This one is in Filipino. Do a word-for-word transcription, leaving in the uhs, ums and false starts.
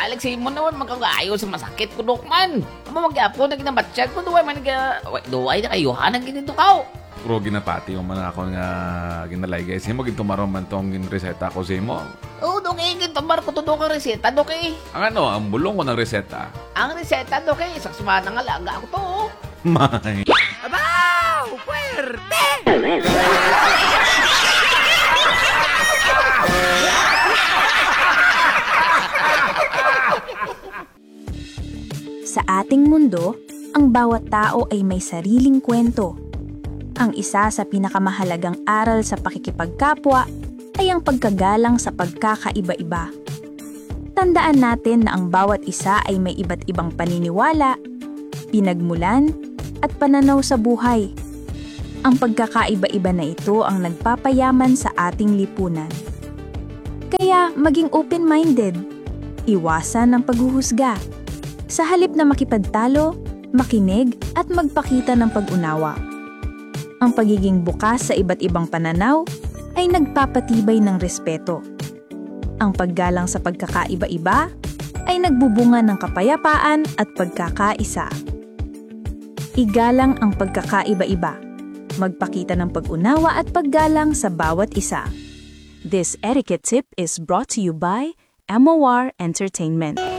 Alex, mo naman magkakayo sa masakit ko, Dokman. Amo magyapo na ginabatsyag ko, duway man nga, duway na kayo, hanang ginito ka. Pero ginapati yung man ako nga ginalay guys. Himo gintumaron man tong reseta ko sa imo. Oo, Doki, gintumar ko to kang reseta, Doki. Ang ano, ang bulong ko ng reseta. Ang reseta, Doki, isang sumana nga laga ako to. May. Abaw! Puwerte! Sa ating mundo, ang bawat tao ay may sariling kwento. Ang isa sa pinakamahalagang aral sa pakikipagkapwa ay ang pagkagalang sa pagkakaiba-iba. Tandaan natin na ang bawat isa ay may iba't ibang paniniwala, pinagmulan, at pananaw sa buhay. Ang pagkakaiba-iba na ito ang nagpapayaman sa ating lipunan. Kaya maging open-minded, iwasan ang paghuhusga. Sa halip na makipagtalo, makinig at magpakita ng pag-unawa. Ang pagiging bukas sa iba't ibang pananaw ay nagpapatibay ng respeto. Ang paggalang sa pagkakaiba-iba ay nagbubunga ng kapayapaan at pagkakaisa. Igalang ang pagkakaiba-iba. Magpakita ng pag-unawa at paggalang sa bawat isa. This etiquette tip is brought to you by M O R Entertainment.